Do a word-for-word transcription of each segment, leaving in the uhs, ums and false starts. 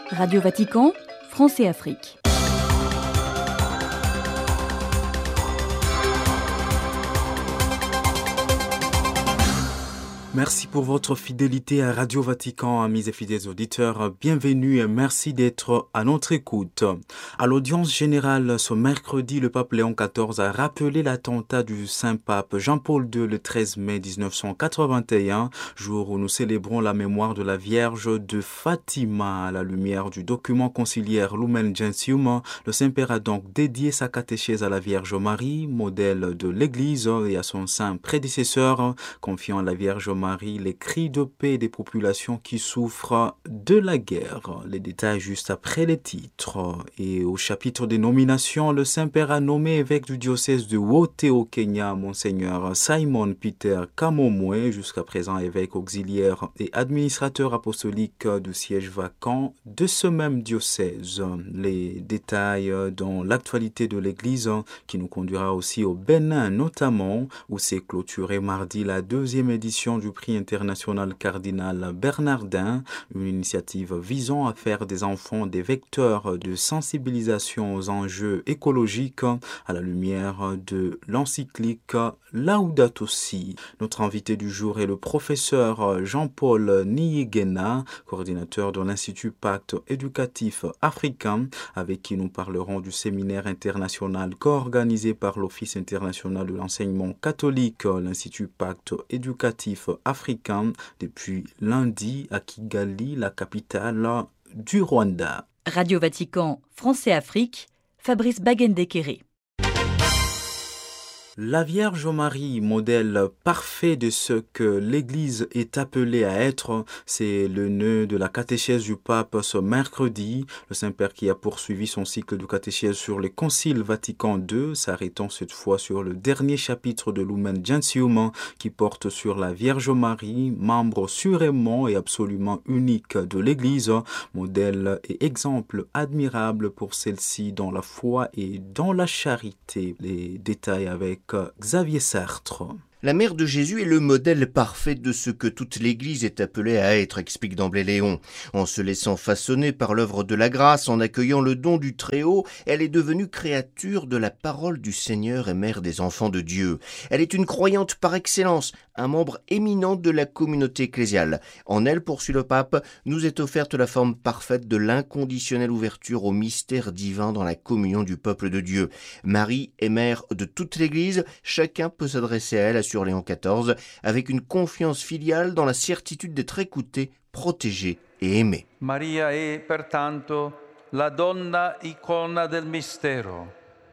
Radio Vatican, France et Afrique. Merci pour votre fidélité à Radio Vatican, amis et fidèles auditeurs. Bienvenue et merci d'être à notre écoute. À l'audience générale ce mercredi, le pape Léon quatorze a rappelé l'attentat du Saint-Pape Jean-Paul deux le treize mai dix-neuf cent quatre-vingt-un, jour où nous célébrons la mémoire de la Vierge de Fatima. À la lumière du document conciliaire Lumen Gentium, le Saint-Père a donc dédié sa catéchèse à la Vierge Marie, modèle de l'Église, et à son saint prédécesseur, confiant à la Vierge Marie Marie, les cris de paix des populations qui souffrent de la guerre. Les détails juste après les titres. Et au chapitre des nominations, le Saint-Père a nommé évêque du diocèse de Wote au Kenya, Monseigneur Simon Peter Kamomwe, jusqu'à présent évêque auxiliaire et administrateur apostolique du siège vacant de ce même diocèse. Les détails dans l'actualité de l'Église qui nous conduira aussi au Bénin, notamment, où s'est clôturée mardi la deuxième édition du prix international cardinal Bernardin, une initiative visant à faire des enfants des vecteurs de sensibilisation aux enjeux écologiques à la lumière de l'encyclique Laudato Si. Notre invité du jour est le professeur Jean-Paul Niyigena, coordinateur de l'Institut Pacte éducatif africain, avec qui nous parlerons du séminaire international co-organisé par l'Office international de l'enseignement catholique, l'Institut Pacte éducatif africain, depuis lundi à Kigali, la capitale du Rwanda. Radio Vatican, France et Afrique, Fabrice Bagendekere. La Vierge Marie, modèle parfait de ce que l'Église est appelée à être, c'est le nœud de la catéchèse du pape ce mercredi. Le Saint-Père qui a poursuivi son cycle de catéchèse sur les conciles Vatican deux, s'arrêtant cette fois sur le dernier chapitre de Lumen Gentium qui porte sur la Vierge Marie, membre sûrement et absolument unique de l'Église, modèle et exemple admirable pour celle-ci dans la foi et dans la charité. Les détails avec Xavier Sartre. La mère de Jésus est le modèle parfait de ce que toute l'Église est appelée à être, explique d'emblée Léon. En se laissant façonner par l'œuvre de la grâce, en accueillant le don du Très-Haut, elle est devenue créature de la parole du Seigneur et mère des enfants de Dieu. Elle est une croyante par excellence, un membre éminent de la communauté ecclésiale. En elle, poursuit le pape, nous est offerte la forme parfaite de l'inconditionnelle ouverture au mystère divin dans la communion du peuple de Dieu. Marie est mère de toute l'Église, chacun peut s'adresser à elle, sur Léon quatorze, avec une confiance filiale dans la certitude d'être écouté, protégé et aimé. Maria è pertanto la donna icona del mistero,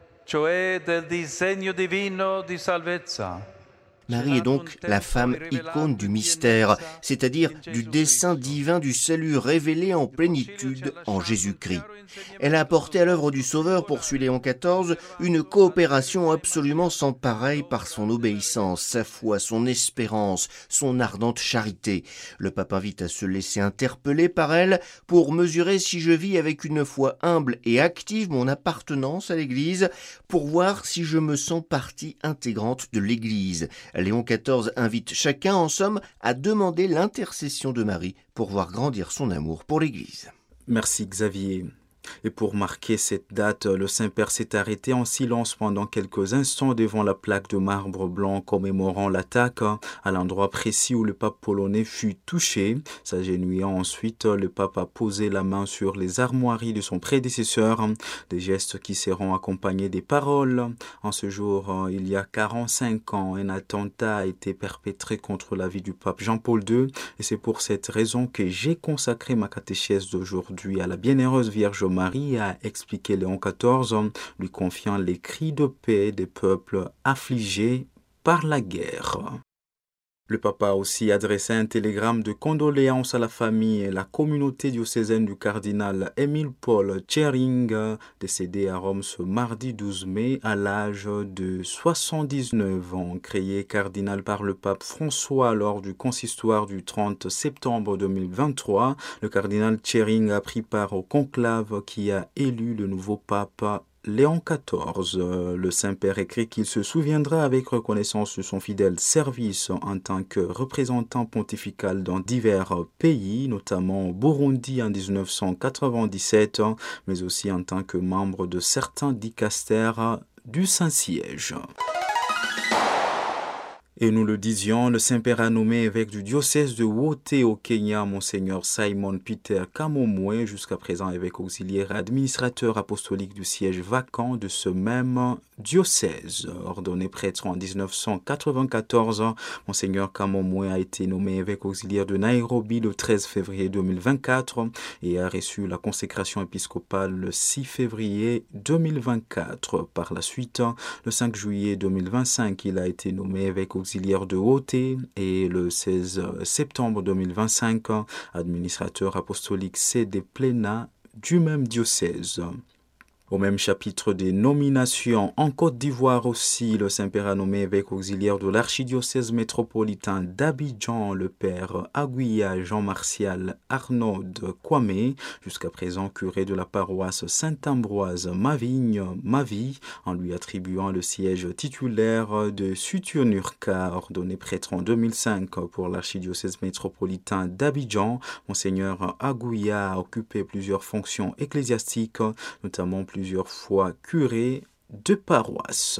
cioè del disegno divino di salvezza. Marie est donc la femme icône du mystère, c'est-à-dire du dessein divin du salut révélé en plénitude en Jésus-Christ. Elle a apporté à l'œuvre du Sauveur, poursuit Léon quatorze, une coopération absolument sans pareille par son obéissance, sa foi, son espérance, son ardente charité. Le pape invite à se laisser interpeller par elle pour mesurer si je vis avec une foi humble et active mon appartenance à l'Église, pour voir si je me sens partie intégrante de l'Église. Léon quatorze invite chacun, en somme, à demander l'intercession de Marie pour voir grandir son amour pour l'Église. Merci Xavier. Et pour marquer cette date, le Saint-Père s'est arrêté en silence pendant quelques instants devant la plaque de marbre blanc commémorant l'attaque à l'endroit précis où le pape polonais fut touché. S'agenouillant ensuite, le pape a posé la main sur les armoiries de son prédécesseur, des gestes qui seront accompagnés des paroles. En ce jour, il y a quarante-cinq ans, un attentat a été perpétré contre la vie du pape Jean-Paul deux, et c'est pour cette raison que j'ai consacré ma catéchèse d'aujourd'hui à la bienheureuse Vierge Marie, a expliqué Léon quatorze, lui confiant les cris de paix des peuples affligés par la guerre. Le papa a aussi adressé un télégramme de condoléances à la famille et la communauté diocésaine du cardinal Émile Paul Tschering, décédé à Rome ce mardi douze mai à l'âge de soixante-dix-neuf ans. Créé cardinal par le pape François lors du consistoire du trente septembre deux mille vingt-trois, le cardinal Tschering a pris part au conclave qui a élu le nouveau pape Léon quatorze. Le Saint-Père écrit qu'il se souviendra avec reconnaissance de son fidèle service en tant que représentant pontifical dans divers pays, notamment au Burundi en dix-neuf cent quatre-vingt-dix-sept, mais aussi en tant que membre de certains dicastères du Saint-Siège. Et nous le disions, le Saint-Père a nommé évêque du diocèse de Wote au Kenya, Monseigneur Simon Peter Kamomwe, jusqu'à présent évêque auxiliaire et administrateur apostolique du siège vacant de ce même diocèse. Ordonné prêtre en dix-neuf cent quatre-vingt-quatorze, Monseigneur Kamomwe a été nommé évêque auxiliaire de Nairobi le treize février deux mille vingt-quatre et a reçu la consécration épiscopale le six février deux mille vingt-quatre. Par la suite, le cinq juillet deux mille vingt-cinq, il a été nommé évêque auxiliaire de Wote et le seize septembre deux mille vingt-cinq, administrateur apostolique C D Plena du même diocèse. Au même chapitre des nominations, en Côte d'Ivoire aussi, le Saint-Père a nommé évêque auxiliaire de l'archidiocèse métropolitain d'Abidjan, le Père Aguiya Jean-Martial Arnaud de Kwame, jusqu'à présent curé de la paroisse Saint-Ambroise Mavigne, Mavi, en lui attribuant le siège titulaire de Sutur-Nurka, ordonné prêtre en deux mille cinq pour l'archidiocèse métropolitain d'Abidjan. Monseigneur Aguiya a occupé plusieurs fonctions ecclésiastiques, notamment plusieurs fois curé de paroisse.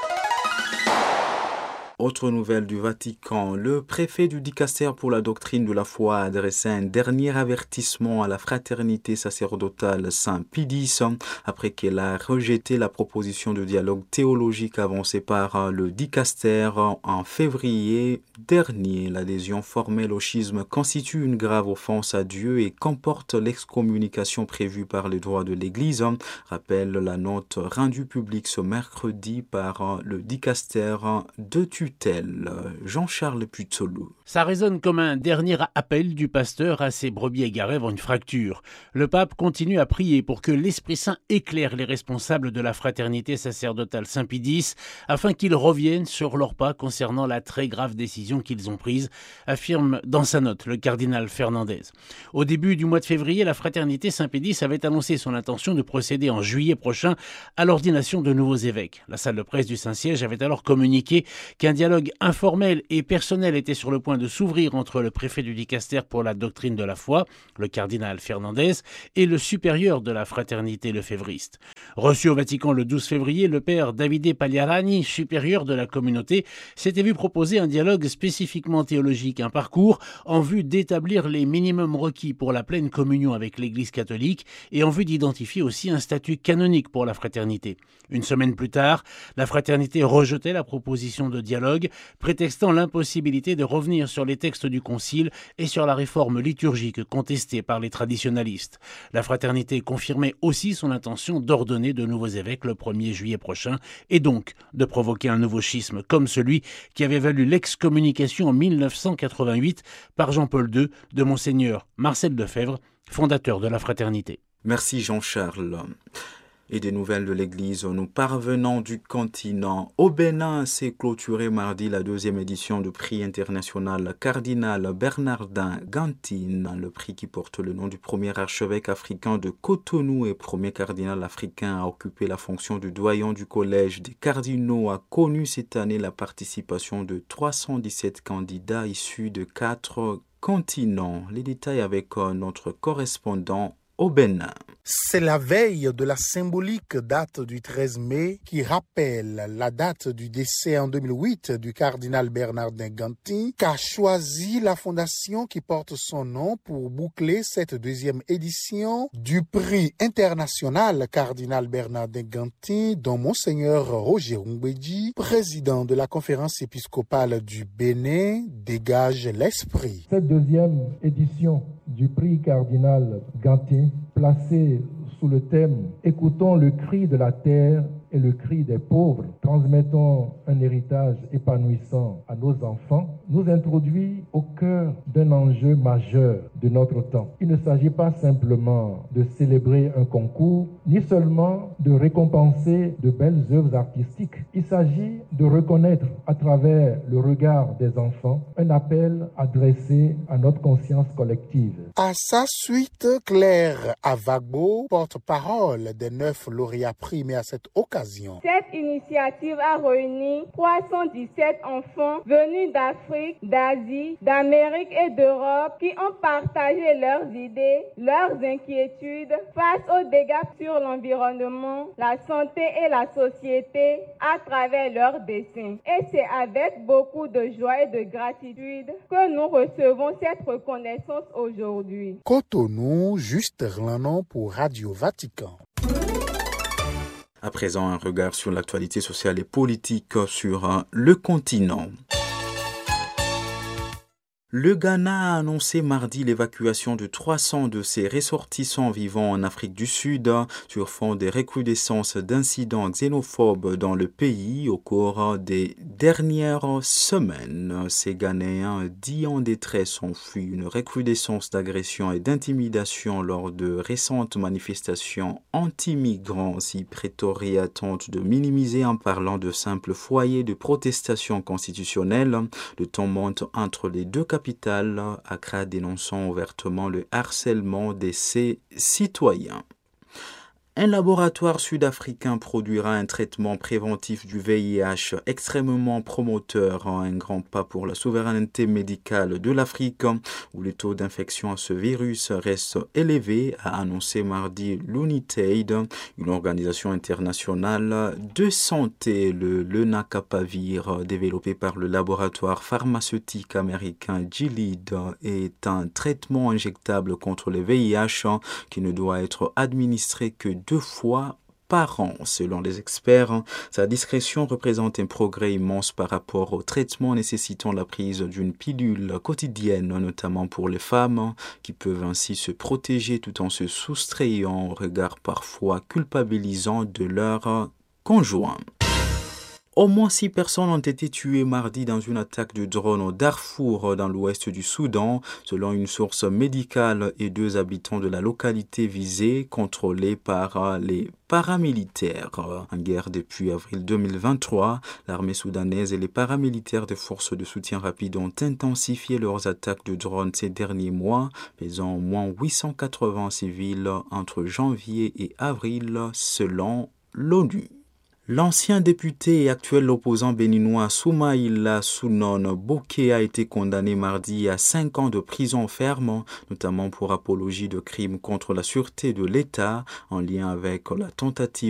Autre nouvelle du Vatican, le préfet du dicastère pour la doctrine de la foi a adressé un dernier avertissement à la fraternité sacerdotale Saint-Pie-X après qu'elle a rejeté la proposition de dialogue théologique avancée par le dicastère en février dernier. L'adhésion formelle au schisme constitue une grave offense à Dieu et comporte l'excommunication prévue par les droits de l'Église, rappelle la note rendue publique ce mercredi par le dicastère de tutelle. Jean-Charles Putsolou. Ça résonne comme un dernier appel du pasteur à ses brebis égarées avant une fracture. Le pape continue à prier pour que l'Esprit Saint éclaire les responsables de la fraternité sacerdotale Saint-Pie-X afin qu'ils reviennent sur leurs pas concernant la très grave décision qu'ils ont prise, affirme dans sa note le cardinal Fernandez. Au début du mois de février, la fraternité Saint-Pie-X avait annoncé son intention de procéder en juillet prochain à l'ordination de nouveaux évêques. La salle de presse du Saint-Siège avait alors communiqué qu'un dialogue informel et personnel était sur le point de s'ouvrir entre le préfet du dicastère pour la doctrine de la foi, le cardinal Fernandez, et le supérieur de la fraternité lefévriste. Reçu au Vatican le douze février, le père Davide Pagliarani, supérieur de la communauté, s'était vu proposer un dialogue spécifiquement théologique, un parcours en vue d'établir les minimums requis pour la pleine communion avec l'Église catholique et en vue d'identifier aussi un statut canonique pour la fraternité. Une semaine plus tard, la fraternité rejetait la proposition de dialogue, prétextant l'impossibilité de revenir sur les textes du Concile et sur la réforme liturgique contestée par les traditionalistes. La fraternité confirmait aussi son intention d'ordonner de nouveaux évêques le premier juillet prochain et donc de provoquer un nouveau schisme comme celui qui avait valu l'excommunication en mille neuf cent quatre-vingt-huit par Jean-Paul deux de Monseigneur Marcel Lefebvre, fondateur de la fraternité. Merci Jean-Charles. Et des nouvelles de l'Église, nous parvenons du continent. Au Bénin s'est clôturé mardi la deuxième édition du prix international Cardinal Bernardin Gantine, le prix qui porte le nom du premier archevêque africain de Cotonou et premier cardinal africain à occuper la fonction de doyen du collège des cardinaux, a connu cette année la participation de trois cent dix-sept candidats issus de quatre continents. Les détails avec notre correspondant au Bénin. C'est la veille de la symbolique date du treize mai qui rappelle la date du décès en deux mille huit du cardinal Bernardin Gantine qu'a choisi la fondation qui porte son nom pour boucler cette deuxième édition du prix international Cardinal Bernardin Gantine dont Monseigneur Roger Ngwedji, président de la conférence épiscopale du Bénin, dégage l'esprit. Cette deuxième édition du prix Cardinal Gantine, placé sous le thème « Écoutons le cri de la terre et le cri des pauvres, transmettons un héritage épanouissant à nos enfants », nous introduit au cœur d'un enjeu majeur de notre temps. Il ne s'agit pas simplement de célébrer un concours, ni seulement de récompenser de belles œuvres artistiques. Il s'agit de reconnaître à travers le regard des enfants un appel adressé à notre conscience collective. À sa suite, Claire Avagbo, porte-parole des neuf lauréats primés à cette occasion. Cette initiative a réuni trois cent dix-sept enfants venus d'Afrique, d'Asie, d'Amérique et d'Europe qui ont partagé leurs idées, leurs inquiétudes face aux dégâts sur l'environnement, la santé et la société à travers leurs dessins. Et c'est avec beaucoup de joie et de gratitude que nous recevons cette reconnaissance aujourd'hui. Cotonou, Juste Rlanon pour Radio Vatican. À présent, un regard sur l'actualité sociale et politique sur le continent. Le Ghana a annoncé mardi l'évacuation de trois cents de ses ressortissants vivant en Afrique du Sud sur fond des recrudescences d'incidents xénophobes dans le pays au cours des dernières semaines. Ces Ghanéens dits en détresse ont fui une recrudescence d'agressions et d'intimidation lors de récentes manifestations anti-migrants. Si Pretoria tente de minimiser en parlant de simples foyers de protestation constitutionnelle, le ton monte entre les deux capitales. Accra dénonçant ouvertement le harcèlement de ses citoyens. Un laboratoire sud-africain produira un traitement préventif du V I H extrêmement promoteur, un grand pas pour la souveraineté médicale de l'Afrique, où le taux d'infection à ce virus reste élevé, a annoncé mardi l'Unitaid, une organisation internationale de santé. Le lenacapavir, développé par le laboratoire pharmaceutique américain Gilead, est un traitement injectable contre le V I H qui ne doit être administré que deux fois par an. Selon les experts, sa discrétion représente un progrès immense par rapport au traitement nécessitant la prise d'une pilule quotidienne, notamment pour les femmes, qui peuvent ainsi se protéger tout en se soustrayant au regard parfois culpabilisant de leur conjoint. Au moins six personnes ont été tuées mardi dans une attaque de drone au Darfour, dans l'ouest du Soudan, selon une source médicale, et deux habitants de la localité visée, contrôlés par les paramilitaires. En guerre depuis avril deux mille vingt-trois, l'armée soudanaise et les paramilitaires des forces de soutien rapide ont intensifié leurs attaques de drones ces derniers mois, faisant au moins huit cent quatre-vingts civils entre janvier et avril, selon l'ONU. L'ancien député et actuel opposant béninois Soumaïla Sounon Bokeh a été condamné mardi à cinq ans de prison ferme, notamment pour apologie de crimes contre la sûreté de l'État en lien avec la tentative